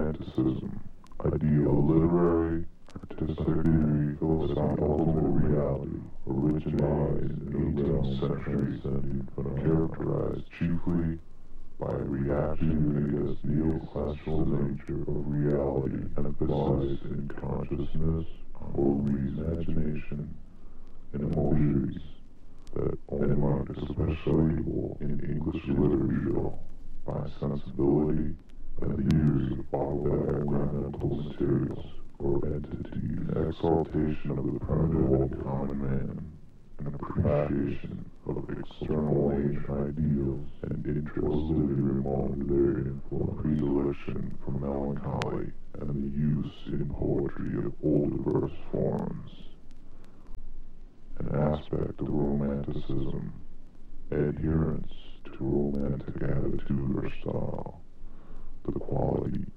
romanticism, ideal literary, artistic theory, philosophical reality, originated in the 18th century, characterized chiefly by a reaction against the neoclassical nature of reality, emphasized in consciousness or reimagination and emotions that only marked especially in English literature by sensibility and the use of ornamental materials or entities, an exaltation of the primitive common man, an appreciation of external ancient ideals, and interest among their influence, predilection for melancholy, and the use in poetry of old verse forms. An aspect of romanticism, adherence to romantic attitude or style, the quality